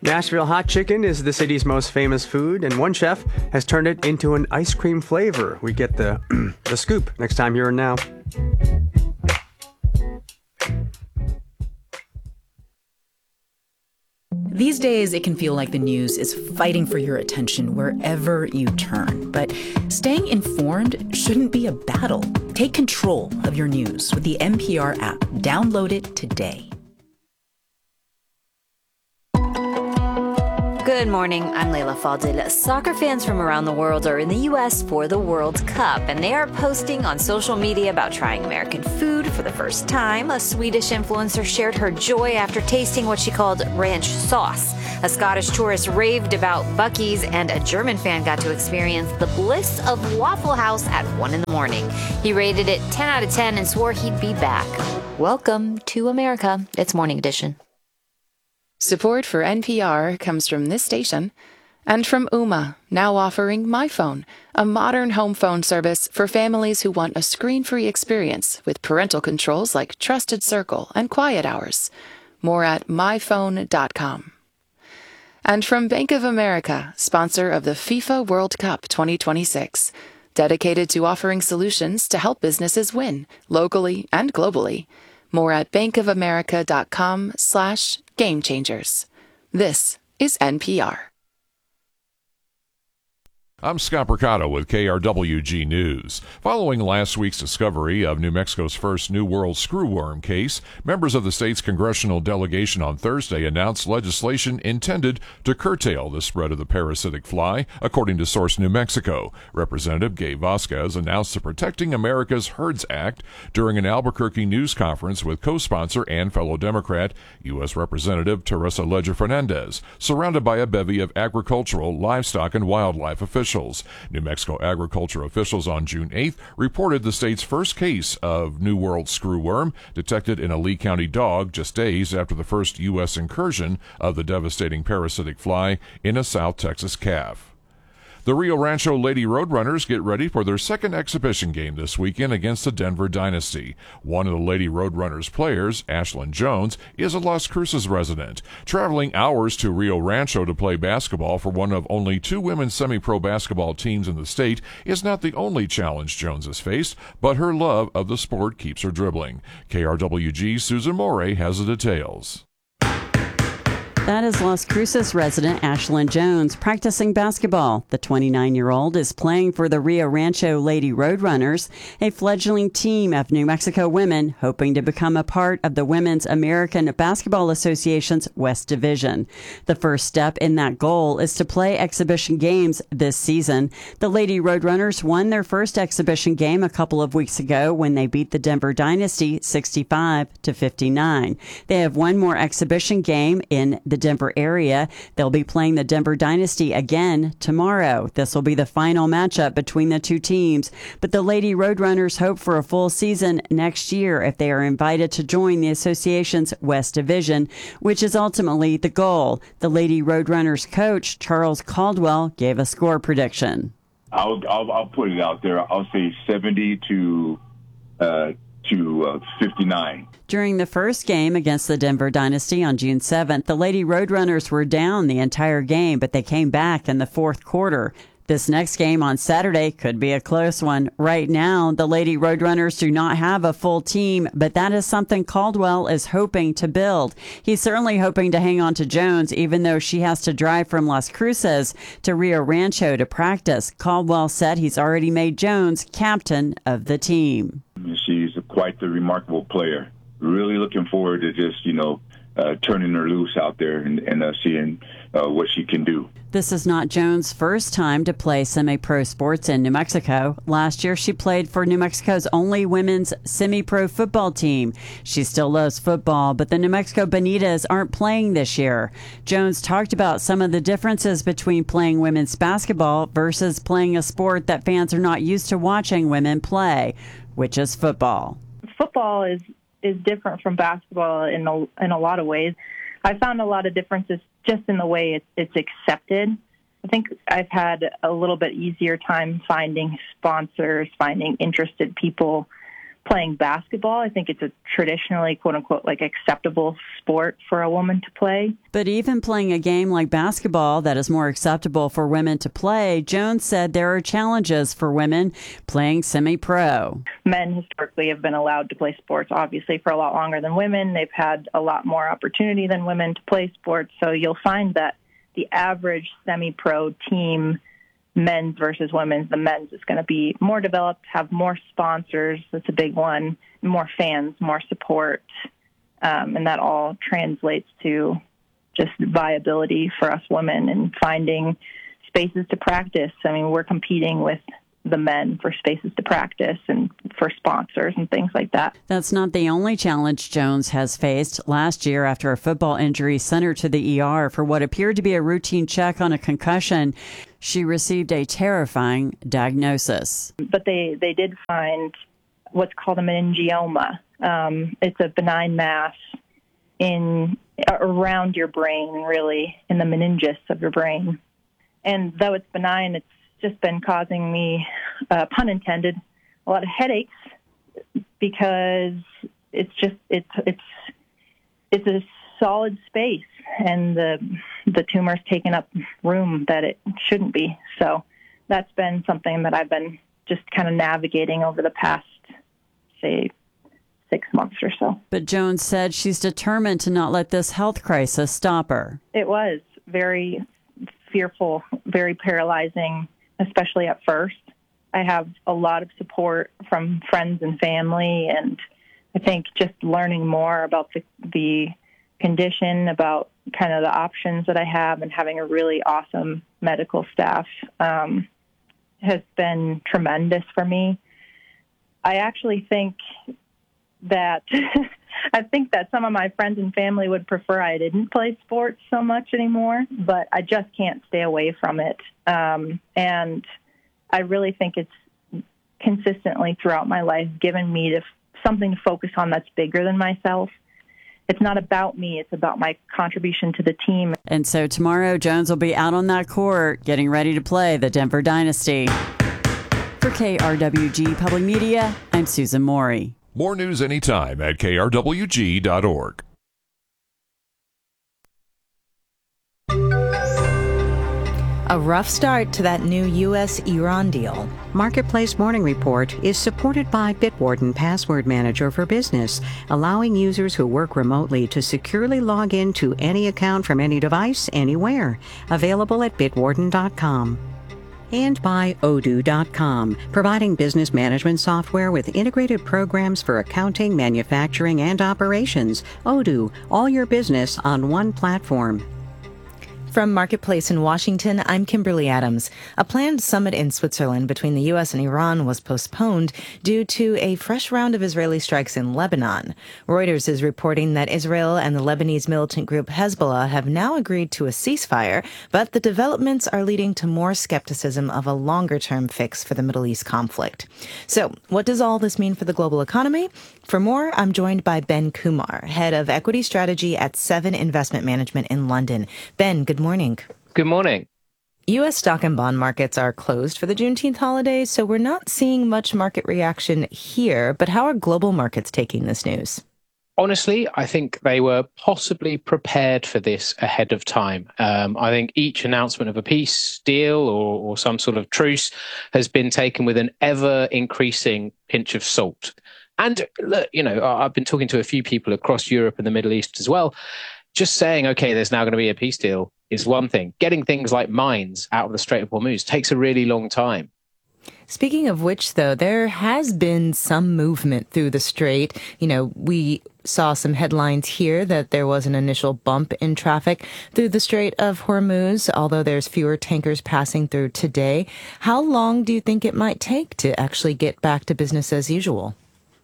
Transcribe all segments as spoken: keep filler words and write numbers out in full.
Nashville hot chicken is the city's most famous food, and one chef has turned it into an ice cream flavor. We get the the scoop next time Here and Now. These days, it can feel like the news is fighting for your attention wherever you turn. But staying informed shouldn't be a battle. Take control of your news with the N P R app. Download it today. Good morning, I'm Layla Fadil. Soccer fans from around the world are in the U S for the World Cup, and they are posting on social media about trying American food for the first time. A Swedish influencer shared her joy after tasting what she called ranch sauce. A Scottish tourist raved about Buc-ee's, and a German fan got to experience the bliss of Waffle House at one in the morning. He rated it ten out of ten and swore he'd be back. Welcome to America. It's Morning Edition. Support for N P R comes from this station and from Ooma, now offering MyPhone, a modern home phone service for families who want a screen-free experience with parental controls like Trusted Circle and Quiet Hours. More at my phone dot com. And from Bank of America, sponsor of the FIFA World Cup twenty twenty-six, dedicated to offering solutions to help businesses win, locally and globally. More at bankofamerica.com slash game changers. This is N P R. I'm Scott Percato with K R W G News. Following last week's discovery of New Mexico's first New World screwworm case, members of the state's congressional delegation on Thursday announced legislation intended to curtail the spread of the parasitic fly, according to Source New Mexico. Representative Gabe Vasquez announced the Protecting America's Herds Act during an Albuquerque news conference with co-sponsor and fellow Democrat, U S Representative Teresa Leger Fernandez, surrounded by a bevy of agricultural, livestock, and wildlife officials. New Mexico agriculture officials on June eighth reported the state's first case of New World screwworm, detected in a Lee County dog just days after the first U S incursion of the devastating parasitic fly in a South Texas calf. The Rio Rancho Lady Roadrunners get ready for their second exhibition game this weekend against the Denver Dynasty. One of the Lady Roadrunners players, Ashlyn Jones, is a Las Cruces resident. Traveling hours to Rio Rancho to play basketball for one of only two women's semi-pro basketball teams in the state is not the only challenge Jones has faced, but her love of the sport keeps her dribbling. K R W G's Susan Morey has the details. That is Las Cruces resident Ashlyn Jones practicing basketball. The twenty-nine-year-old is playing for the Rio Rancho Lady Roadrunners, a fledgling team of New Mexico women hoping to become a part of the Women's American Basketball Association's West Division. The first step in that goal is to play exhibition games this season. The Lady Roadrunners won their first exhibition game a couple of weeks ago when they beat the Denver Dynasty sixty-five to fifty-nine. They have one more exhibition game in the Denver area. They'll be playing the Denver Dynasty again tomorrow. This will be the final matchup between the two teams, but the Lady Roadrunners hope for a full season next year if they are invited to join the association's West Division, which is ultimately the goal. The Lady Roadrunners coach, Charles Caldwell, gave a score prediction. I'll, I'll, I'll put it out there. I'll say seventy to uh, to uh, fifty-nine. During the first game against the Denver Dynasty on June seventh, the Lady Roadrunners were down the entire game, but they came back in the fourth quarter. This next game on Saturday could be a close one. Right now, the Lady Roadrunners do not have a full team, but that is something Caldwell is hoping to build. He's certainly hoping to hang on to Jones, even though she has to drive from Las Cruces to Rio Rancho to practice. Caldwell said he's already made Jones captain of the team. She's quite the remarkable player. Really looking forward to just, you know, uh, turning her loose out there and, and uh, seeing uh, what she can do. This is not Jones' first time to play semi-pro sports in New Mexico. Last year, she played for New Mexico's only women's semi-pro football team. She still loves football, but the New Mexico Bonitas aren't playing this year. Jones talked about some of the differences between playing women's basketball versus playing a sport that fans are not used to watching women play, which is football. Football is is different from basketball in a, in a lot of ways. I found a lot of differences just in the way it's, it's accepted. I think I've had a little bit easier time finding sponsors, finding interested people playing basketball. I think it's a traditionally, quote unquote, like acceptable sport for a woman to play. But even playing a game like basketball that is more acceptable for women to play, Jones said there are challenges for women playing semi-pro. Men historically have been allowed to play sports, obviously, for a lot longer than women. They've had a lot more opportunity than women to play sports. So you'll find that the average semi-pro team, men's versus women's, the men's is going to be more developed, have more sponsors. That's a big one. More fans, more support. Um, and that all translates to just viability for us women and finding spaces to practice. I mean, we're competing with the men for spaces to practice and for sponsors and things like that. That's not the only challenge Jones has faced. Last year, after a football injury sent her to the E R for what appeared to be a routine check on a concussion, she received a terrifying diagnosis. But they, they did find what's called a meningioma. Um, it's a benign mass in around your brain, really, in the meninges of your brain. And though it's benign, it's just been causing me, uh, pun intended, a lot of headaches because it's just it's it's it's a solid space, and the the tumor's taken up room that it shouldn't be. So that's been something that I've been just kind of navigating over the past, say, six months or so. But Jones said she's determined to not let this health crisis stop her. It was very fearful, very paralyzing, especially at first. I have a lot of support from friends and family, and I think just learning more about the, the condition, about kind of the options that I have, and having a really awesome medical staff um, has been tremendous for me. I actually think that I think that some of my friends and family would prefer I didn't play sports so much anymore, but I just can't stay away from it. Um, and I really think it's consistently throughout my life given me to, something to focus on that's bigger than myself. It's not about me. It's about my contribution to the team. And so tomorrow, Jones will be out on that court getting ready to play the Denver Dynasty. For K R W G Public Media, I'm Susan Morey. More news anytime at K R W G dot org. A rough start to that new U S Iran deal. Marketplace Morning Report is supported by Bitwarden Password Manager for Business, allowing users who work remotely to securely log in to any account from any device, anywhere. Available at bitwarden dot com. And by Odoo dot com, providing business management software with integrated programs for accounting, manufacturing, and operations. Odoo, all your business on one platform. From Marketplace in Washington, I'm Kimberly Adams. A planned summit in Switzerland between the U S and Iran was postponed due to a fresh round of Israeli strikes in Lebanon. Reuters is reporting that Israel and the Lebanese militant group Hezbollah have now agreed to a ceasefire, but the developments are leading to more skepticism of a longer-term fix for the Middle East conflict. So, what does all this mean for the global economy? For more, I'm joined by Ben Kumar, head of equity strategy at Seven Investment Management in London. Ben, good morning. Good morning. U S stock and bond markets are closed for the Juneteenth holiday, so we're not seeing much market reaction here. But how are global markets taking this news? Honestly, I think they were possibly prepared for this ahead of time. Um, I think each announcement of a peace deal or, or some sort of truce has been taken with an ever-increasing pinch of salt. And look, you know, I've been talking to a few people across Europe and the Middle East as well. Just saying, okay, there's now going to be a peace deal is one thing. Getting things like mines out of the Strait of Hormuz takes a really long time. Speaking of which, though, there has been some movement through the strait. You know, we saw some headlines here that there was an initial bump in traffic through the Strait of Hormuz, although there's fewer tankers passing through today. How long do you think it might take to actually get back to business as usual?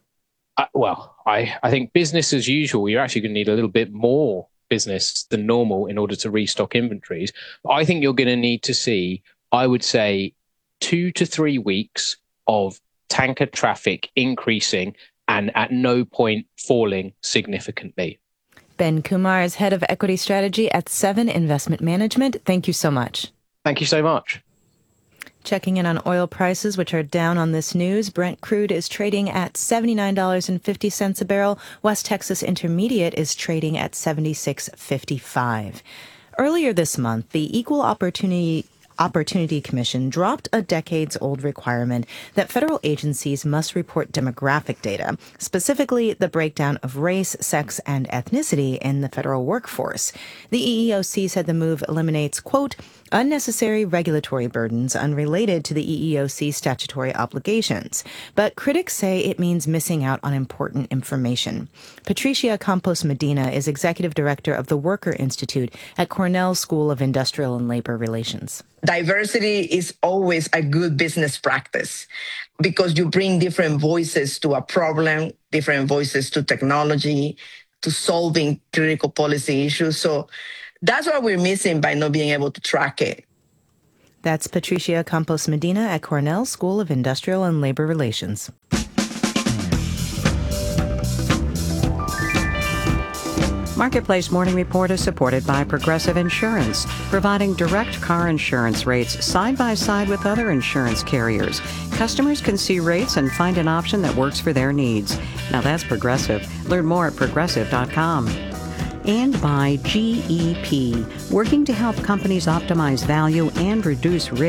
Uh, well, I, I think business as usual, you're actually going to need a little bit more business than normal in order to restock inventories. But I think you're going to need to see, I would say, two to three weeks of tanker traffic increasing and at no point falling significantly. Ben Kumar is head of equity strategy at Seven Investment Management. Thank you so much. Thank you so much. Checking in on oil prices, which are down on this news. Brent crude is trading at seventy-nine dollars and fifty cents a barrel. West Texas Intermediate is trading at seventy-six dollars and fifty-five cents. Earlier this month, the Equal Opportunity Opportunity Commission dropped a decades-old requirement that federal agencies must report demographic data, specifically the breakdown of race, sex, and ethnicity in the federal workforce. The E E O C said the move eliminates, quote, unnecessary regulatory burdens unrelated to the E E O C statutory obligations. But critics say it means missing out on important information. Patricia Campos Medina is executive director of the Worker Institute at Cornell School of Industrial and Labor Relations. Diversity is always a good business practice because you bring different voices to a problem, different voices to technology, to solving critical policy issues. So that's what we're missing by not being able to track it. That's Patricia Campos Medina at Cornell School of Industrial and Labor Relations. Marketplace Morning Report is supported by Progressive Insurance, providing direct car insurance rates side by side with other insurance carriers. Customers can see rates and find an option that works for their needs. Now that's Progressive. Learn more at progressive dot com. And by G E P, working to help companies optimize value and reduce risk.